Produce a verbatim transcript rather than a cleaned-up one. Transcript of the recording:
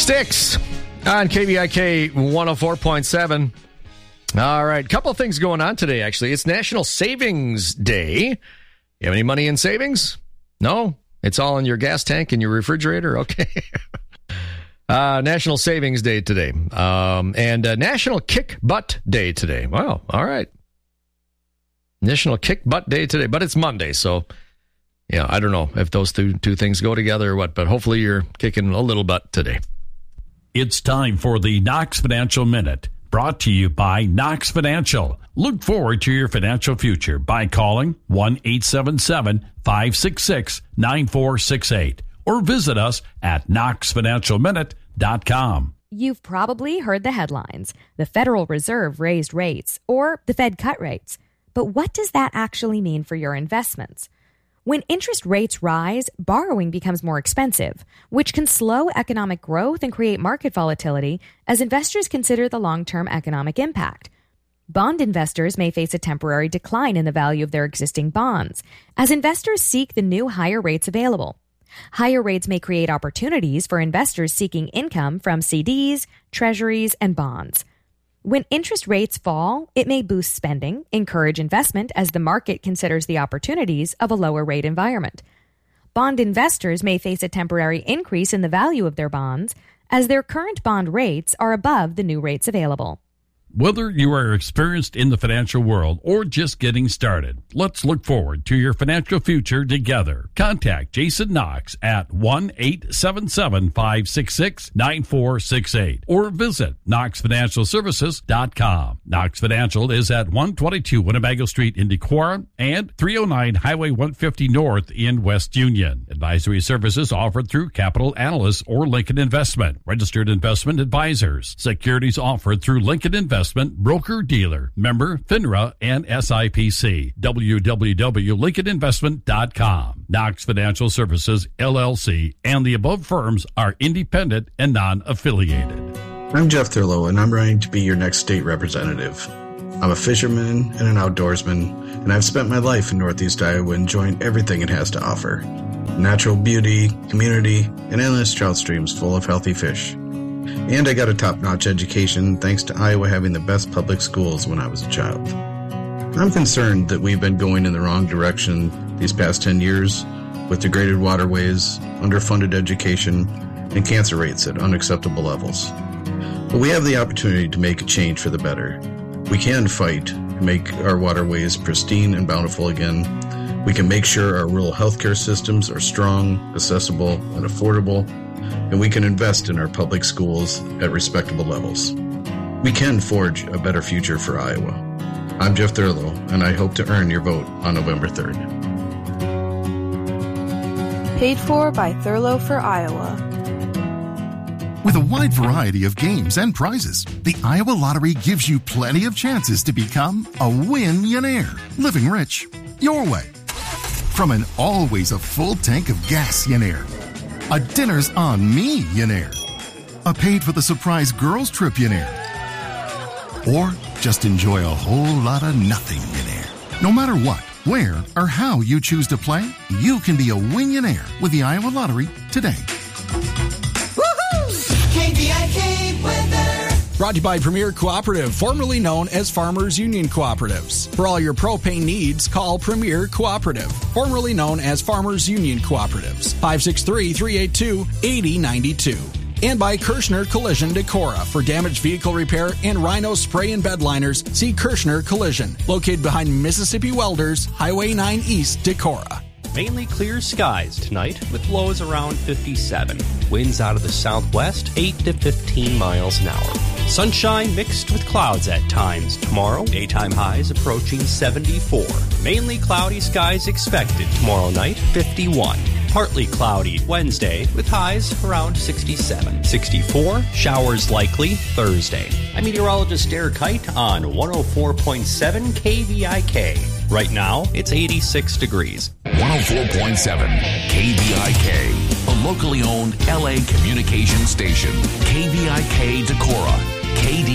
Sticks on K V I K one oh four point seven. All right, couple of things going on today, actually. It's National Savings Day. You have any money in savings? No? It's all in your gas tank and your refrigerator? Okay. uh, National Savings Day today. Um, and uh, National Kick Butt Day today. Wow, all right. National Kick Butt Day today, but it's Monday, so yeah, I don't know if those two, two things go together or what, but hopefully you're kicking a little butt today. It's time for the Knox Financial Minute, brought to you by Knox Financial. Look forward to your financial future by calling one eight seven seven, five six six, nine four six eight or visit us at knox financial minute dot com. You've probably heard the headlines. The Federal Reserve raised rates, or the Fed cut rates. But what does that actually mean for your investments? When interest rates rise, borrowing becomes more expensive, which can slow economic growth and create market volatility as investors consider the long-term economic impact. Bond investors may face a temporary decline in the value of their existing bonds as investors seek the new higher rates available. Higher rates may create opportunities for investors seeking income from C Ds, treasuries, and bonds. When interest rates fall, it may boost spending, encourage investment as the market considers the opportunities of a lower rate environment. Bond investors may face a temporary increase in the value of their bonds as their current bond rates are above the new rates available. Whether you are experienced in the financial world or just getting started, let's look forward to your financial future together. Contact Jason Knox at one eight seven seven, five six six, nine four six eight or visit knox financial services dot com. Knox Financial is at one twenty-two Winnebago Street in Decorah and three oh nine Highway one fifty North in West Union. Advisory services offered through Capital Analysts or Lincoln Investment. Registered investment advisors. Securities offered through Lincoln Investment. Broker-dealer, member FINRA and S I P C. w w w dot lincoln investment dot com. Knox Financial Services, L L C, and the above firms are independent and non-affiliated. I'm Jeff Thurlow, and I'm running to be your next state representative. I'm a fisherman and an outdoorsman, and I've spent my life in Northeast Iowa enjoying everything it has to offer. Natural beauty, community, and endless trout streams full of healthy fish. And I got a top-notch education thanks to Iowa having the best public schools when I was a child. I'm concerned that we've been going in the wrong direction these past ten years with degraded waterways, underfunded education, and cancer rates at unacceptable levels. But we have the opportunity to make a change for the better. We can fight to make our waterways pristine and bountiful again. We can make sure our rural healthcare systems are strong, accessible, and affordable. And we can invest in our public schools at respectable levels. We can forge a better future for Iowa. I'm Jeff Thurlow, and I hope to earn your vote on November third. Paid for by Thurlow for Iowa. With a wide variety of games and prizes, the Iowa Lottery gives you plenty of chances to become a win-millionaire, living rich your way. From an always a full tank of gas-millionaire, a dinner's on me-millionaire, a paid for the surprise girls trip-millionaire, or just enjoy a whole lot of nothing-millionaire. No matter what, where, or how you choose to play, you can be a win-millionaire with the Iowa Lottery today. Woohoo! K V I K weather. Brought to you by Premier Cooperative, formerly known as Farmers Union Cooperatives. For all your propane needs, call Premier Cooperative, formerly known as Farmers Union Cooperatives. five six three, three eight two, eight zero nine two. And by Kirschner Collision Decorah. For damaged vehicle repair and Rhino spray and bed liners, see Kirschner Collision, located behind Mississippi Welders, Highway nine East, Decorah. Mainly clear skies tonight with lows around fifty-seven. Winds out of the southwest, eight to fifteen miles an hour. Sunshine mixed with clouds at times tomorrow. Daytime highs approaching seventy-four. Mainly cloudy skies expected tomorrow night, fifty-one. Partly cloudy Wednesday with highs around sixty-seven. sixty-four, showers likely Thursday. I'm meteorologist Derek Height on one oh four point seven K V I K. Right now, it's eighty-six degrees. one oh four point seven K V I K, a locally owned L A communication station. K V I K Decorah. K D